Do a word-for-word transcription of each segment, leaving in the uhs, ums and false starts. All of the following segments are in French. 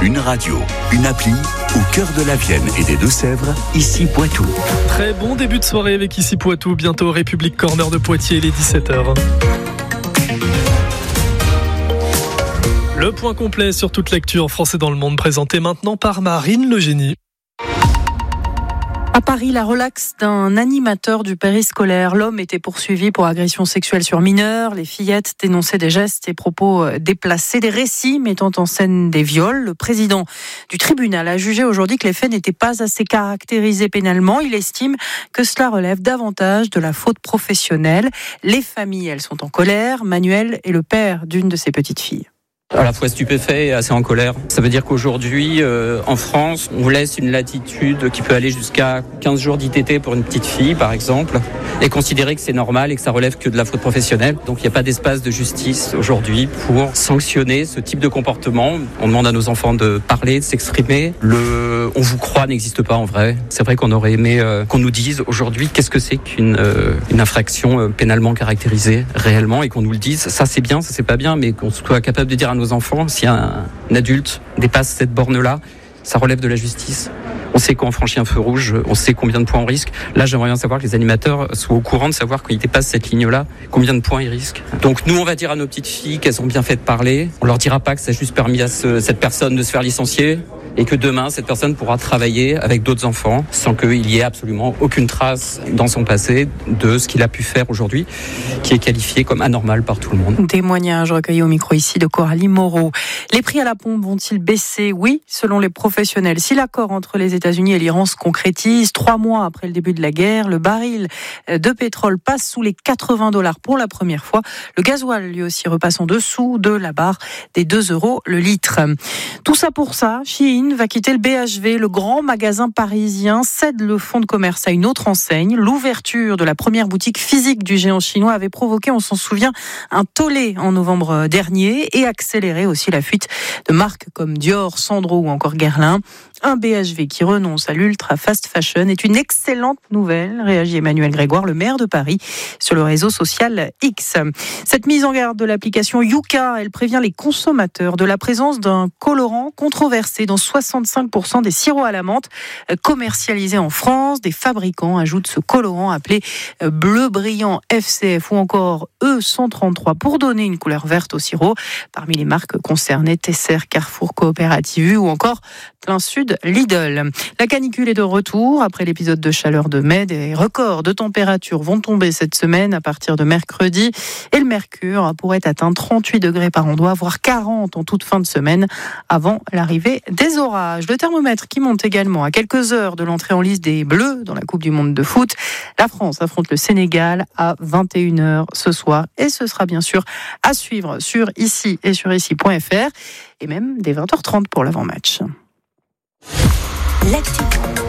Une radio, une appli, au cœur de la Vienne et des Deux-Sèvres, ici Poitou. Très bon début de soirée avec ici Poitou, bientôt République Corner de Poitiers, les dix-sept heures. Le point complet sur toute l'actu en France et dans le monde, présenté maintenant par Marine Le Génie. À Paris, la relaxe d'un animateur du périscolaire. L'homme était poursuivi pour agression sexuelle sur mineurs. Les fillettes dénonçaient des gestes et propos déplacés, des récits mettant en scène des viols. Le président du tribunal a jugé aujourd'hui que les faits n'étaient pas assez caractérisés pénalement. Il estime que cela relève davantage de la faute professionnelle. Les familles, elles sont en colère. Manuel est le père d'une de ses petites filles. À la fois stupéfait et assez en colère. Ça veut dire qu'aujourd'hui, euh, en France, on vous laisse une latitude qui peut aller jusqu'à quinze jours d'I T T pour une petite fille, par exemple, et considérer que c'est normal et que ça relève que de la faute professionnelle. Donc il n'y a pas d'espace de justice aujourd'hui pour sanctionner ce type de comportement. On demande à nos enfants de parler, de s'exprimer. Le « on vous croit » n'existe pas en vrai. C'est vrai qu'on aurait aimé euh, qu'on nous dise aujourd'hui qu'est-ce que c'est qu'une euh, une infraction euh, pénalement caractérisée réellement et qu'on nous le dise. Ça c'est bien, ça c'est pas bien, mais qu'on soit capable de dire à nos enfants, si un, un adulte dépasse cette borne-là, ça relève de la justice. On sait quand on franchit un feu rouge, on sait combien de points on risque. Là, j'aimerais bien savoir que les animateurs soient au courant de savoir quand ils dépassent cette ligne-là, combien de points ils risquent. Donc nous, on va dire à nos petites filles qu'elles ont bien fait de parler. On leur dira pas que ça a juste permis à ce, cette personne de se faire licencier et que demain, cette personne pourra travailler avec d'autres enfants sans qu'il y ait absolument aucune trace dans son passé de ce qu'il a pu faire aujourd'hui, qui est qualifié comme anormal par tout le monde. Témoignage recueilli au micro ici de Coralie Moreau. Les prix à la pompe vont-ils baisser ? Oui, selon les professionnels. Si l'accord entre les États-Unis et l'Iran se concrétise, trois mois après le début de la guerre, le baril de pétrole passe sous les quatre-vingts dollars pour la première fois. Le gasoil, lui aussi, repasse en dessous de la barre des deux euros le litre. Tout ça pour ça, Shein va quitter le B H V. Le grand magasin parisien cède le fonds de commerce à une autre enseigne. L'ouverture de la première boutique physique du géant chinois avait provoqué, on s'en souvient, un tollé en novembre dernier et accéléré aussi la fuite de marques comme Dior, Sandro ou encore Guerlain. Un B H V qui renonce à l'ultra fast fashion est une excellente nouvelle, réagit Emmanuel Grégoire, le maire de Paris, sur le réseau social X. Cette mise en garde de l'application Yuka, elle prévient les consommateurs de la présence d'un colorant controversé dans soixante-cinq pour cent des sirops à la menthe commercialisés en France. Des fabricants ajoutent ce colorant appelé bleu brillant F C F ou encore E cent trente-trois pour donner une couleur verte au sirop. Parmi les marques concernées, Tesser, Carrefour, Coopérative U ou encore Plein Sud, Lidl. La canicule est de retour après l'épisode de chaleur de mai. Des records de température vont tomber cette semaine à partir de mercredi et le mercure pourrait atteindre trente-huit degrés par endroit, voire quarante en toute fin de semaine avant l'arrivée des orages. Le thermomètre qui monte également à quelques heures de l'entrée en lice des Bleus dans la Coupe du Monde de foot. La France affronte le Sénégal à vingt et une heures ce soir et ce sera bien sûr à suivre sur ici et sur ici point f r et même dès vingt heures trente pour l'avant-match. L'actu.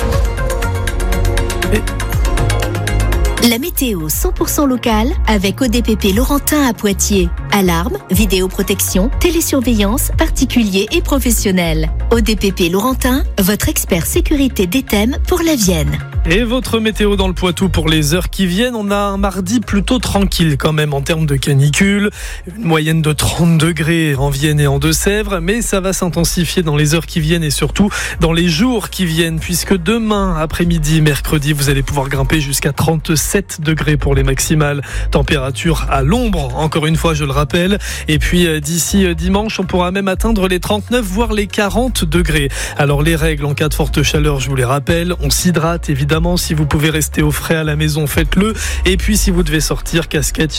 La météo cent pour cent locale avec O D P P Laurentin à Poitiers. Alarme, vidéoprotection, télésurveillance, particuliers et professionnels. O D P P Laurentin, votre expert sécurité des thèmes pour la Vienne. Et votre météo dans le Poitou pour les heures qui viennent. On a un mardi plutôt tranquille quand même en termes de canicule. Une moyenne de trente degrés en Vienne et en Deux-Sèvres. Mais ça va s'intensifier dans les heures qui viennent et surtout dans les jours qui viennent. Puisque demain après-midi, mercredi, vous allez pouvoir grimper jusqu'à trente-sept degrés pour les maximales. Température à l'ombre, encore une fois je le rappelle. Et puis d'ici dimanche, on pourra même atteindre les trente-neuf voire les quarante degrés. Alors les règles en cas de forte chaleur, je vous les rappelle. On s'hydrate évidemment. Si vous pouvez rester au frais à la maison, faites-le. Et puis si vous devez sortir, casquette,